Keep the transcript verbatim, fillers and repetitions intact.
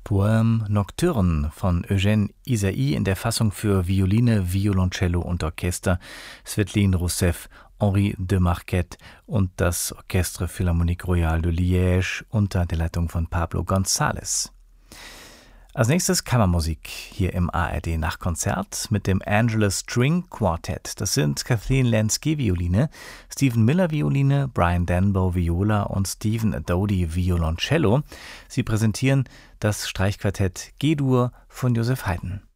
Poème Nocturne von Eugène Ysaÿe in der Fassung für Violine, Violoncello und Orchester, Svetlin Rousseff, Henri de Marquet und das Orchestre Philharmonique Royale de Liège unter der Leitung von Pablo González. Als nächstes Kammermusik hier im A R D-Nachtkonzert mit dem Angela String Quartet. Das sind Kathleen Lansky Violine, Stephen Miller Violine, Brian Denbow Viola und Stephen Adodi Violoncello. Sie präsentieren das Streichquartett G-Dur von Joseph Haydn.